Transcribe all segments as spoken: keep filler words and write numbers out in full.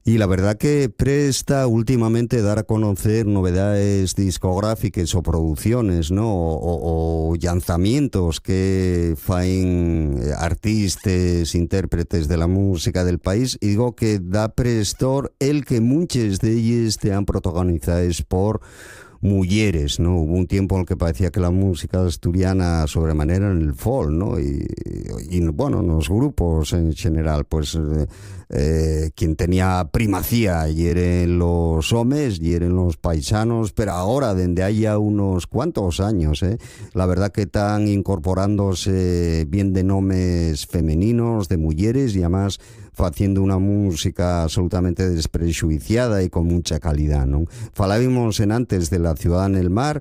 Y la verdad que presta últimamente dar a conocer novedades discográficas o producciones, ¿no? O, o- o lanzamientos que faen eh, artistas, intérpretes de la música del país. Y digo que da prestor el que muchas de ellas te han protagonizadas por mujeres, ¿no? Hubo un tiempo en el que parecía que la música asturiana sobremanera en el folk, ¿no? Y, y bueno, en los grupos en general, pues eh, eh, quien tenía primacía y eran los hombres y eran los paisanos, pero ahora, desde haya unos cuantos años, ¿eh? La verdad que están incorporándose bien de nombres femeninos, de mujeres y además haciendo una música absolutamente desprejuiciada y con mucha calidad, ¿no? Falábamos en antes de La ciudad en el mar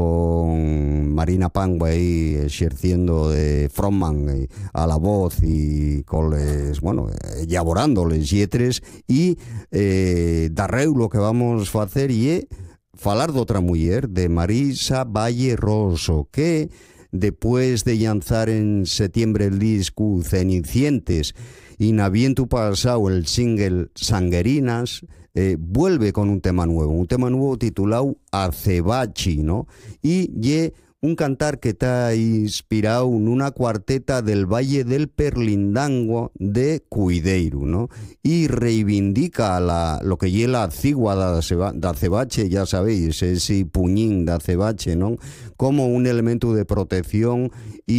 con Marina Pango ahí ejerciendo de frontman eh, a la voz y con les, bueno, elaborando les lletres y eh, darreu lo que vamos a hacer y é falar de otra mujer, de Marisa Valle Roso, que después de lanzar en septiembre el disco Cenicientes y Naviento pasado el single Sanguerinas, eh, vuelve con un tema nuevo, un tema nuevo titulado Acebachi, ¿no? Y ye un cantar que está inspirado en una cuarteta del Valle del Perlindango de Cuideiro, ¿no? Y reivindica la, lo que ye la cigua de Acebache, ya sabéis, ese puñín de Acebache, ¿no? Como un elemento de protección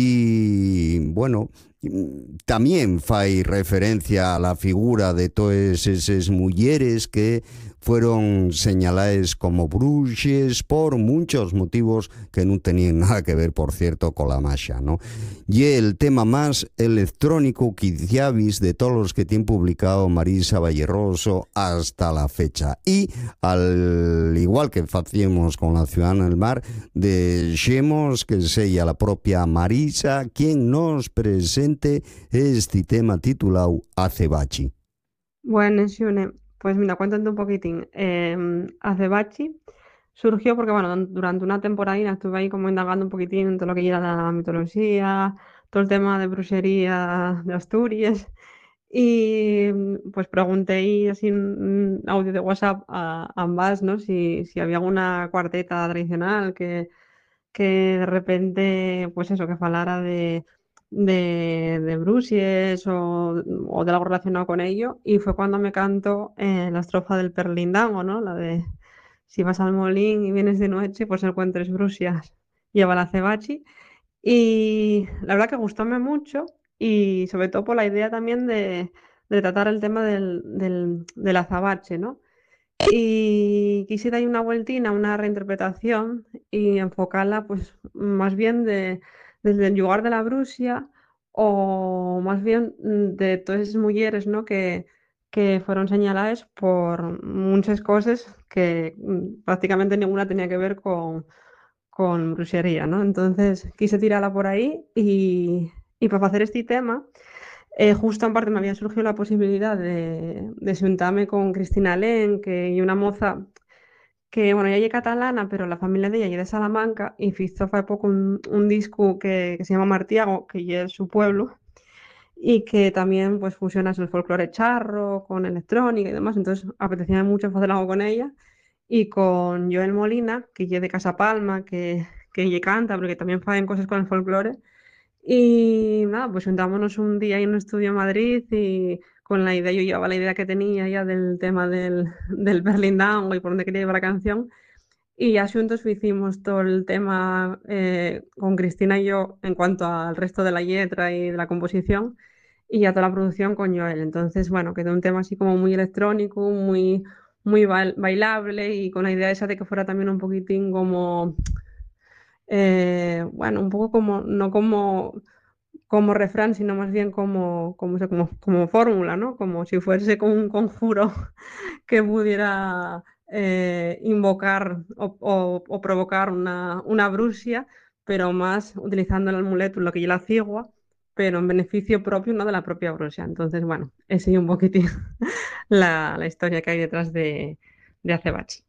y, bueno, también fai referencia a la figura de todas esas mujeres que fueron señaladas como bruxes por muchos motivos que no tenían nada que ver, por cierto, con la magia, ¿no? Y el tema más electrónico quizás de todos los que tienen publicado Marisa Valleroso hasta la fecha. Y al igual que hacíamos con La ciudad en el mar, dejemos que sea la propia Marisa quien nos presente este tema titulado Acebachi. Bueno, Shune, pues mira, cuéntate un poquitín. Eh, Azebachi surgió porque, bueno, dan- durante una temporada estuve ahí como indagando un poquitín en todo lo que era la mitología, todo el tema de brujería de Asturias. Y mm, pues pregunté ahí así un un audio de WhatsApp a, a ambas, ¿no? Si, si había alguna cuarteta tradicional que, que de repente, pues eso, que falara de, de, de Bruxies o, o de algo relacionado con ello. Y fue cuando me cantó eh, la estrofa del Perlindango, ¿no? La de si vas al molín y vienes de noche, pues encuentres Bruxias, lleva la cebachi. Y la verdad que gustóme mucho y sobre todo por la idea también de, de tratar el tema del, del, del azabache, ¿no? Y quise darle una vueltina, una reinterpretación y enfocarla pues más bien de, desde el lugar de la Brusia o más bien mm, de todas esas mujeres, ¿no? que, que fueron señaladas por muchas cosas que mm, prácticamente ninguna tenía que ver con, con brujería, ¿no? Entonces quise tirarla por ahí y, y para hacer este tema, eh, justo en parte me había surgido la posibilidad de, de juntarme con Cristina Len, que es una moza que, bueno, ella es catalana, pero la familia de ella es de Salamanca y hizo hace poco un, un disco que, que se llama Martiago, que es su pueblo, y que también pues fusiona el folclore charro con electrónica y demás, entonces apetecía mucho hacer algo con ella y con Joel Molina, que es de Casa Palma, que, que ella canta, porque también hacen cosas con el folclore. Y nada, pues juntámonos un día ahí en un estudio en Madrid y con la idea, yo llevaba la idea que tenía ya del tema del, del Berlin Down y por dónde quería llevar la canción. Y ya juntos hicimos todo el tema eh, con Cristina y yo en cuanto al resto de la letra y de la composición y ya toda la producción con Joel. Entonces, bueno, quedó un tema así como muy electrónico, muy, muy bail- bailable y con la idea esa de que fuera también un poquitín como, eh, bueno, un poco como, no como, como refrán, sino más bien como, como, sé, como, como fórmula, ¿no? Como si fuese con un conjuro que pudiera eh, invocar o, o- o provocar una, una bruxia, pero más utilizando el amuleto, lo que yo la cigua, pero en beneficio propio, no de la propia bruxia. Entonces, bueno, esa es un poquitín la, la historia que hay detrás de, de Acebache.